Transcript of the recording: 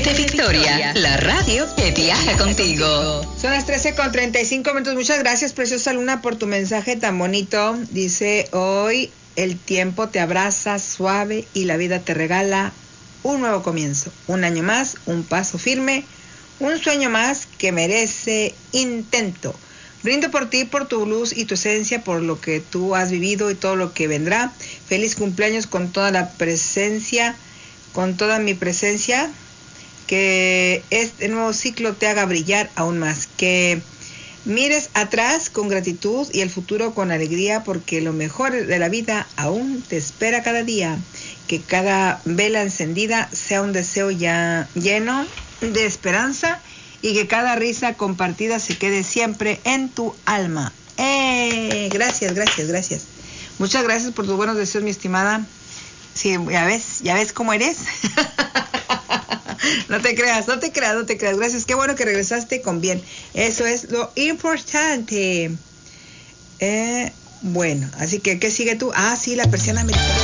Desde Victoria, la radio que viaja contigo. Son las 13:35. Muchas gracias, preciosa Luna, por tu mensaje tan bonito. Dice, hoy el tiempo te abraza suave y la vida te regala un nuevo comienzo. Un año más, un paso firme, un sueño más que merece intento. Brindo por ti, por tu luz y tu esencia, por lo que tú has vivido y todo lo que vendrá. Feliz cumpleaños con toda la presencia, con toda mi presencia. Que este nuevo ciclo te haga brillar aún más. Que mires atrás con gratitud y el futuro con alegría, porque lo mejor de la vida aún te espera cada día. Que cada vela encendida sea un deseo ya lleno de esperanza y que cada risa compartida se quede siempre en tu alma. Gracias. Muchas gracias por tus buenos deseos, mi estimada. Sí, ya ves cómo eres. No te creas. Gracias, qué bueno que regresaste con bien. Eso es lo importante. Bueno, así que, ¿qué sigue tú? Ah, sí, la persiana americana.